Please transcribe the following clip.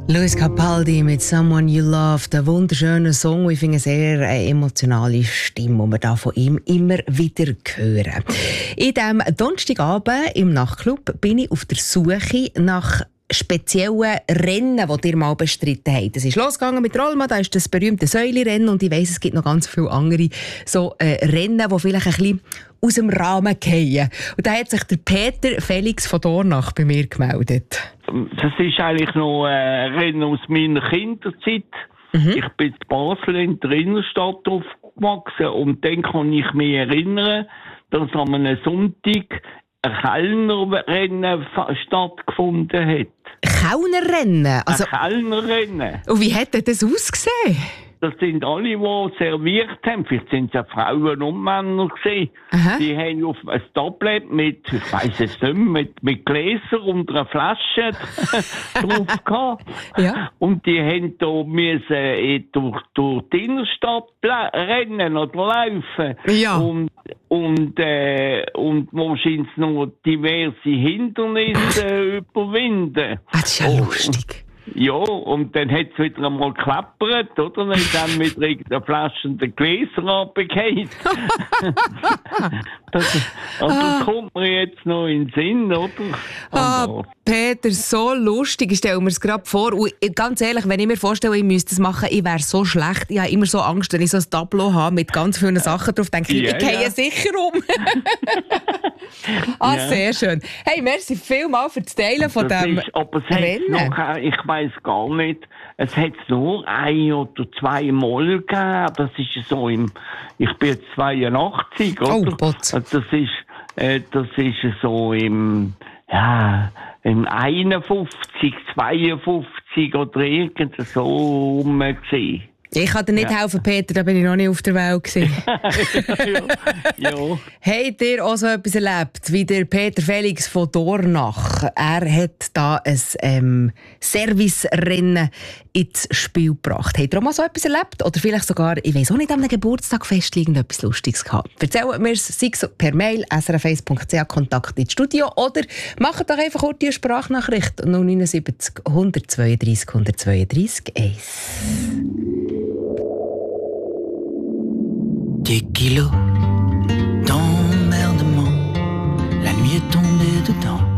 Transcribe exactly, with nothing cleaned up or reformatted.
Luis Capaldi mit «Someone You Love», der wunderschöne Song. Ich finde eine sehr äh, emotionale Stimme, die wir da von ihm immer wieder hören. In diesem Donnerstagabend im Nachtclub bin ich auf der Suche nach speziellen Rennen, die ihr mal bestritten habt. Es ist losgegangen mit Rollma, da ist das berühmte Säule-Rennen, und ich weiss, es gibt noch ganz viele andere so äh, Rennen, die vielleicht ein bisschen aus dem Rahmen fallen. Und da hat sich der Peter Felix von Dornach bei mir gemeldet. Das ist eigentlich noch ein Rennen aus meiner Kinderzeit. Mhm. Ich bin in Basel in der Innenstadt aufgewachsen, und dann kann ich mich erinnern, dass an einem Sonntag ein Kellnerrennen stattgefunden hat. Kellnerrennen? Also, ein Kellnerrennen. Und wie hat das ausgesehen? Das sind alle, die serviert haben. Vielleicht sind es ja Frauen und Männer gewesen. Aha. Die haben auf ein Tablet mit, ich weiss es nicht mehr, mit, mit Gläsern und einer Flasche drauf gehabt. Ja. Und die haben da müssen durch, durch die Innenstadt rennen oder laufen. Ja. Und, und, äh, und wahrscheinlich noch diverse Hindernisse äh, überwinden. Das ist ja oh. lustig. Ja, und dann hat es wieder einmal geklappert, oder? Dann ist dann mit irgendeiner Flasche den Gläser runtergefallen. das, also das ah. kommt mir jetzt noch in den Sinn, oder? Ah, Peter, so lustig. Ich stelle mir es gerade vor. Und ganz ehrlich, wenn ich mir vorstelle, ich müsste das machen, ich wäre so schlecht. Ich habe immer so Angst, wenn ich so ein Tableau habe mit ganz vielen Sachen drauf, denke ich, ja, ich gehe ja. sicher um. ah, ja. Sehr schön. Hey, merci vielmals für das Teilen von das dem ist, aber es Rennen. Noch, ich weiss gar nicht, es hat nur ein oder zwei Mal gegeben. Das ist so im, ich bin jetzt zweiundachtzig, oder? Oh Gott. Das ist, äh, das ist so im, ja, im einundfünfzig, zweiundfünfzig oder irgend so rum gewesen. Ich kann dir nicht ja. helfen, Peter, da bin ich noch nicht auf der Welt gewesen. ja. ja. Habt ihr auch so etwas erlebt, wie der Peter Felix von Dornach? Er hat da ein ähm, Servicerennen ins Spiel gebracht. Habt ihr auch mal so etwas erlebt? Oder vielleicht sogar, ich weiss auch nicht, an einem Geburtstag fest irgendetwas Lustiges gehabt? Erzählt mir es, sei es per Mail, s r f eins punkt c h, Kontakt ins Studio, oder macht doch einfach kurz die Sprachnachricht null neun sieben null, eins zwei drei, eins zwei drei eins. Des kilos d'emmerdement, la nuit est tombée dedans.